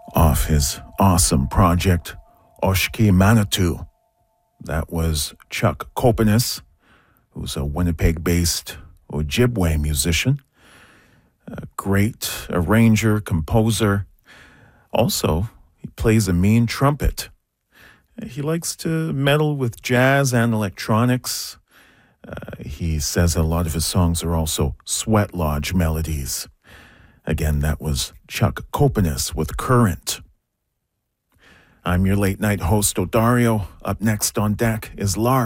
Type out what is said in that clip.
off his awesome project, Oshki Manitou. That was Chuck Kopanis, who's a Winnipeg-based Ojibwe musician, a great arranger, composer. Also, he plays a mean trumpet. He likes to meddle with jazz and electronics. He says a lot of his songs are also sweat lodge melodies. Again, that was Chuck Kopanis with Current. I'm your late night host, Odario. Up next on deck is Lars.